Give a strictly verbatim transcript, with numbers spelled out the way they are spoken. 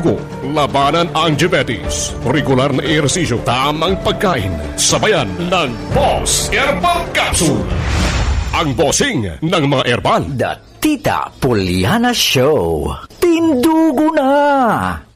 dugo, labanan ang diabetes, regular na ehersisyo, tamang pagkain, sabayan ng Boss Herbal Capsule. Ang bossing ng mga herbal. The Tita Poliana Show. Tindugo na!